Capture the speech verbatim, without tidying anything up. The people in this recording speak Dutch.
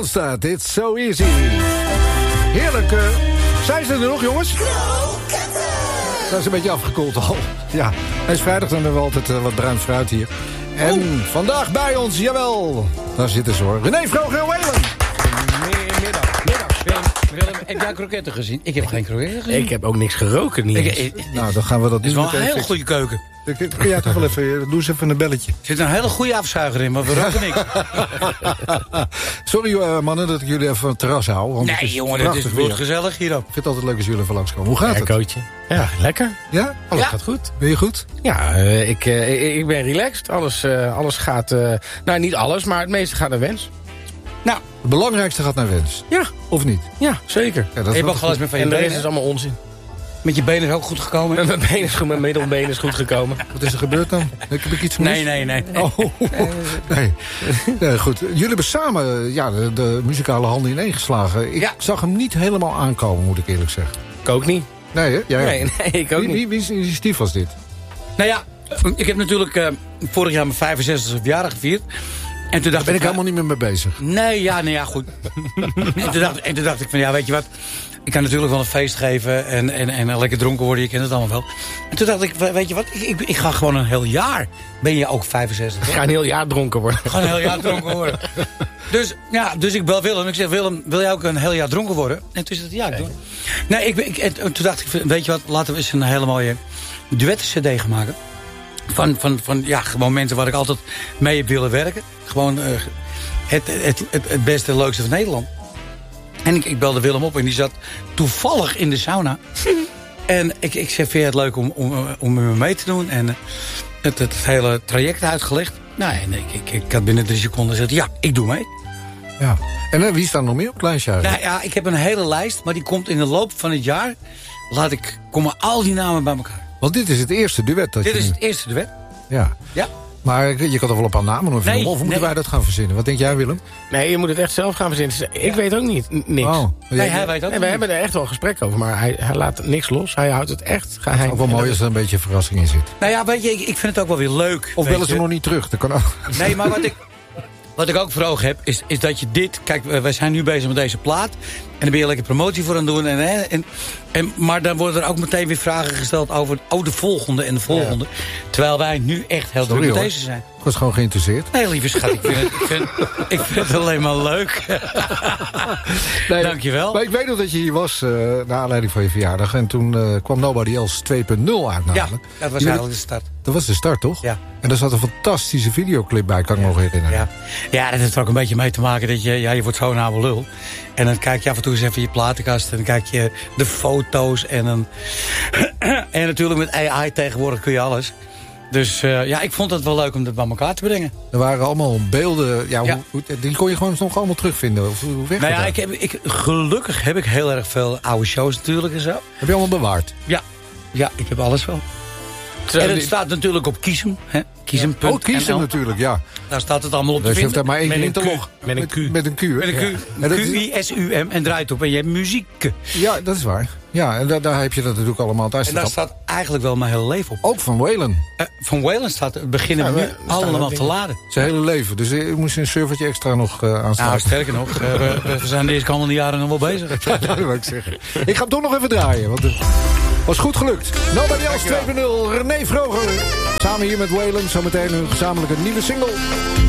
Ronstadt, it's so easy. Heerlijk. Uh, zijn ze er nog, jongens? Dat is een beetje afgekoeld al. Ja, hij is vrijdag, dan hebben we altijd uh, wat bruin fruit hier. En oh. vandaag bij ons, jawel. Daar zitten ze hoor. René Vroger en Waylon. Middag, middag. Willem, Willem, heb jij kroketten gezien? Ik heb geen kroketten gezien. Ik heb ook niks geroken, niet. Ik, ik, ik, nou, dan gaan we dat niet doen. Het is wel een hele goede keuken. Kun jij toch wel even, doe eens even een belletje. Er zit een hele goede afzuiger in, maar we roken niks. Sorry uh, mannen dat ik jullie even van het terras hou. Want nee het jongen, het is wordt gezellig hier ook. Ik vind het altijd leuk als jullie even langskomen. Hoe gaat ja, het? Coachje. Ja, lekker. Ja? Alles ja. gaat goed. Ben je goed? Ja, uh, ik, uh, ik ben relaxed. Alles, uh, alles gaat, uh, nou niet alles, maar het meeste gaat naar wens. Nou, het belangrijkste gaat naar wens. Ja. Of niet? Ja, zeker. Ja, dat je hebt ook alles met van je en de benen. rest is allemaal onzin. Met je benen is ook goed gekomen? Met mijn benen is goed, mijn middelbeen is goed gekomen. Wat is er gebeurd dan? Heb ik iets gemist? Nee, nee, nee. nee. Oh, nee. nee. Goed. Jullie hebben samen ja, de, de muzikale handen ineen geslagen. Ik ja. zag hem niet helemaal aankomen, moet ik eerlijk zeggen. Ik ook niet. Nee, hè? Jij nee, nee, ik ook wie, niet. Wie, wie, wie initiatief was dit? Nou ja, ik heb natuurlijk uh, vorig jaar mijn vijfenzestigste verjaardag gevierd. En toen dacht Daar ben ik, ik helemaal niet meer mee bezig. Nee, ja, nee, ja, goed. en, toen dacht, en toen dacht ik van, ja, weet je wat... Ik kan natuurlijk wel een feest geven en, en, en lekker dronken worden. Je kent het allemaal wel. En toen dacht ik, weet je wat, ik, ik, ik ga gewoon een heel jaar. Ben je ook vijfenzestig? Ik ga een heel jaar dronken worden. Ik ga een heel jaar dronken worden. Dus, ja, dus ik bel Willem. Ik zeg, Willem, wil jij ook een heel jaar dronken worden? En toen zei hij, ja, ik doe. Nee, ik, ik, en toen dacht ik, weet je wat, laten we eens een hele mooie duetten-cd gaan maken. Van, van, van, ja, gewoon mensen waar ik altijd mee heb willen werken. Gewoon uh, het, het, het, het beste en leukste van Nederland. En ik, ik belde Willem op en die zat toevallig in de sauna. En ik, ik zei, vind je het leuk om, om, om met me mee te doen? En het, het hele traject uitgelegd. Nou, en ik, ik, ik had binnen drie seconden gezegd, ja, ik doe mee. Ja. En uh, wie staat nog meer op Kleinsjaar? Nou ja, ik heb een hele lijst, maar die komt in de loop van het jaar. Laat ik, komen al die namen bij elkaar. Want dit is het eerste duet. Dat dit je is nu... het eerste duet. Ja. Ja. Maar je kan toch wel een paar namen of, nee, of moeten nee. wij dat gaan verzinnen? Wat denk jij, Willem? Nee, je moet het echt zelf gaan verzinnen. Ik ja. weet ook niet, niks. Oh, nee, hij weet ook nee, we hebben er echt wel een gesprek over, maar hij, hij laat niks los. Hij houdt het echt geheim. Het is ook wel mooi als er een beetje verrassing in zit. Nou ja, weet je, ik, ik vind het ook wel weer leuk. Of bellen ze nog niet terug, dat kan ook. Nee, maar wat ik, wat ik ook voor ogen heb, is, is dat je dit... Kijk, wij zijn nu bezig met deze plaat. En dan ben je lekker promotie voor aan het doen. En, en, en, maar dan worden er ook meteen weer vragen gesteld over oh, de volgende en de volgende. Ja. Terwijl wij nu echt heel druk met deze zijn. Ik was gewoon geïnteresseerd. Nee, lieve schat, ik vind het, ik vind, ik vind het alleen maar leuk. Nee, dankjewel. Maar ik weet nog dat je hier was, uh, naar aanleiding van je verjaardag. En toen uh, kwam Nobody Else twee punt nul uit namelijk. Ja, dat was je eigenlijk de start. Dat was de start, toch? Ja. En daar zat een fantastische videoclip bij, kan ik ja. me nog herinneren. Ja. ja, dat heeft er ook een beetje mee te maken dat je, ja, je wordt zo'n oude lul. En dan kijk je af en toe eens even je platenkast. En dan kijk je de foto's. En, dan en natuurlijk met A I tegenwoordig kun je alles. Dus uh, ja, ik vond het wel leuk om dat bij elkaar te brengen. Er waren allemaal beelden. Ja, ja. Hoe, die kon je gewoon nog allemaal terugvinden. Of, hoe nou ja, ik heb, ik, gelukkig heb ik heel erg veel oude shows natuurlijk en zo. Heb je allemaal bewaard? Ja, ja, ik heb alles wel. En het staat natuurlijk op Kiesem. Hè? Kiesem. Ja. Oh, Kiesem natuurlijk, ja. Daar staat het allemaal op te dus vinden. Je hoeft daar maar één keer in te loggen. Met een Q. Met een Q, hè? Met een Q. Ja. Q I S U M en draait op. En je hebt muziek. Ja, dat is waar. Ja, en daar, daar heb je dat natuurlijk allemaal thuis. En daar staat eigenlijk wel mijn hele leven op. Ook van Waylon. Uh, van Waylon staat, beginnen ja, we nu allemaal te laden. Zijn hele leven. Dus je moest een servertje extra nog uh, aanstaan. Nou, sterker nog. Uh, we, we zijn deze komende jaren nog wel bezig. Ja, dat wil ik zeggen. Ik ga hem toch nog even draaien. Want het was goed gelukt. Nobody Else twee punt nul. René Vroger. Samen hier met Waylon. Zometeen een gezamenlijke nieuwe single.